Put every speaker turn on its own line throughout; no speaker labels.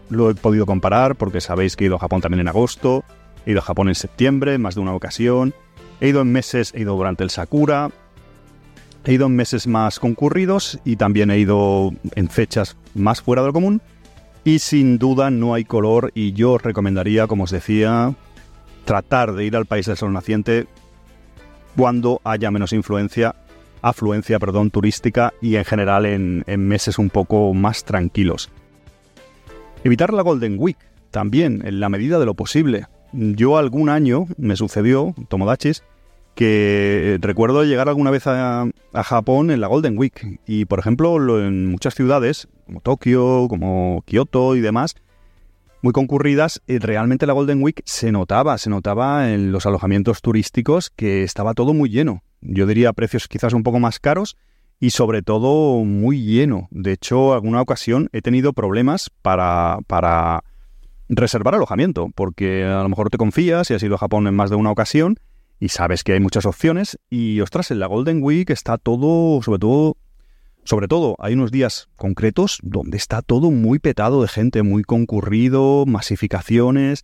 lo he podido comparar porque sabéis que he ido a Japón también en agosto, he ido a Japón en septiembre, más de una ocasión, he ido durante el Sakura, he ido en meses más concurridos y también he ido en fechas más fuera de lo común y sin duda no hay color y yo os recomendaría, como os decía, tratar de ir al país del sol naciente cuando haya menos afluencia turística y en general en meses un poco más tranquilos. Evitar la Golden Week también, en la medida de lo posible. Yo algún año me sucedió, Tomodachis, que recuerdo llegar alguna vez a Japón en la Golden Week y, por ejemplo, en muchas ciudades, como Tokio, como Kioto y demás, muy concurridas, realmente la Golden Week se notaba en los alojamientos turísticos que estaba todo muy lleno. Yo diría precios quizás un poco más caros y sobre todo muy lleno. De hecho, alguna ocasión he tenido problemas para reservar alojamiento, porque a lo mejor te confías y has ido a Japón en más de una ocasión y sabes que hay muchas opciones y, ostras, en la Golden Week está todo, sobre todo, hay unos días concretos donde está todo muy petado de gente, muy concurrido, masificaciones.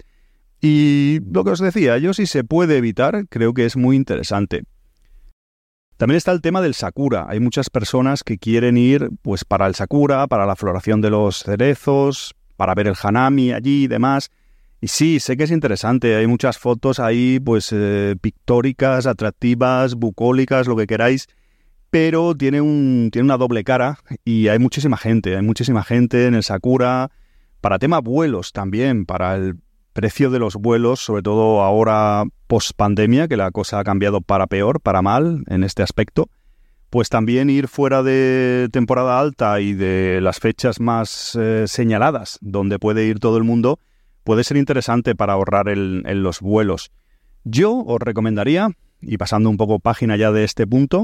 Y lo que os decía, yo si se puede evitar, creo que es muy interesante. También está el tema del Sakura. Hay muchas personas que quieren ir pues para el Sakura, para la floración de los cerezos, para ver el Hanami allí y demás. Y sí, sé que es interesante. Hay muchas fotos ahí pues pictóricas, atractivas, bucólicas, lo que queráis. Pero tiene una doble cara y hay muchísima gente en el Sakura, para tema vuelos también, para el precio de los vuelos, sobre todo ahora post-pandemia, que la cosa ha cambiado para peor, para mal en este aspecto, pues también ir fuera de temporada alta y de las fechas más señaladas, donde puede ir todo el mundo, puede ser interesante para ahorrar en los vuelos. Yo os recomendaría, y pasando un poco página ya de este punto,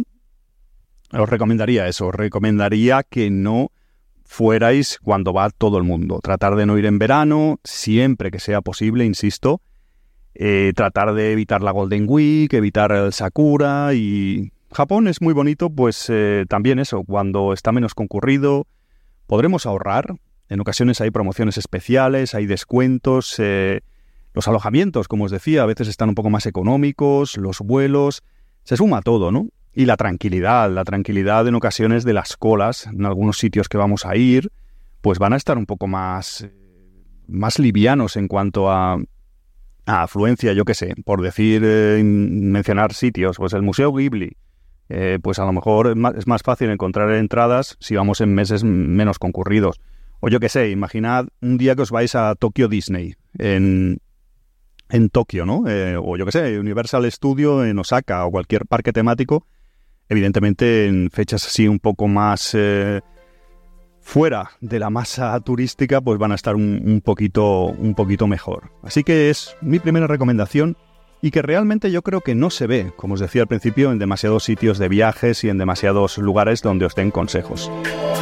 os recomendaría que no fuerais cuando va todo el mundo. Tratar de no ir en verano, siempre que sea posible, insisto. Tratar de evitar la Golden Week, evitar el Sakura. Y Japón es muy bonito, pues también eso, cuando está menos concurrido, podremos ahorrar. En ocasiones hay promociones especiales, hay descuentos. Los alojamientos, como os decía, a veces están un poco más económicos, los vuelos, se suma todo, ¿no? Y la tranquilidad en ocasiones de las colas, en algunos sitios que vamos a ir, pues van a estar un poco más livianos en cuanto a afluencia, yo qué sé, por decir, mencionar sitios, pues el Museo Ghibli, pues a lo mejor es más fácil encontrar entradas si vamos en meses menos concurridos. O yo qué sé, imaginad un día que os vais a Tokyo Disney, en Tokio, ¿no? O yo qué sé, Universal Studio en Osaka o cualquier parque temático. Evidentemente en fechas así un poco más fuera de la masa turística, pues van a estar un poquito mejor. Así que es mi primera recomendación y que realmente yo creo que no se ve, como os decía al principio, en demasiados sitios de viajes y en demasiados lugares donde os den consejos.